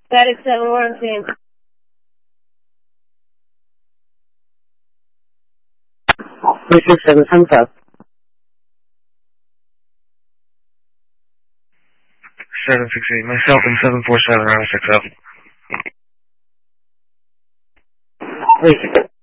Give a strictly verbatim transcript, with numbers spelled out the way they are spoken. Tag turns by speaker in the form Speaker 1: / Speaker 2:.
Speaker 1: Static seven one ten.
Speaker 2: three six seven seven five.
Speaker 3: seven six eight, myself and seven four seven, round six up.
Speaker 2: Three six.